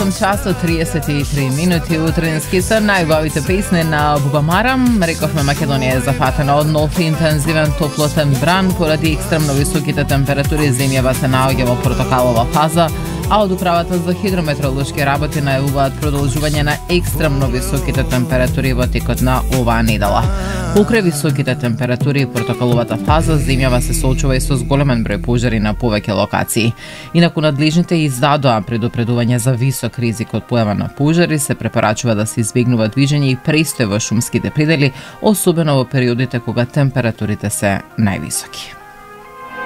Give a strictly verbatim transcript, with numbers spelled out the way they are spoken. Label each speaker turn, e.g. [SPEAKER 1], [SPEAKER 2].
[SPEAKER 1] осум часот триесет и три минути утрински се најубавите песни на Бубамарам. Рековме Македонија е зафатена од нов интензивен топлотен бран поради екстремно високите температури. Земјава се наоѓа во портокалова фаза, а од Управата за хидрометеоролошки работи најавуваат продолжување на екстремно високите температури во текот на оваа недела. Покрај високите температури и портокаловата фаза, земјава се соочува и со зголемен број пожари на повеќе локации. Инаку надлежните издадоа предупредување за висок ризик од појава на пожари, се препорачува да се избегнува движење и престој во шумските предели, особено во периодите кога температурите се највисоки.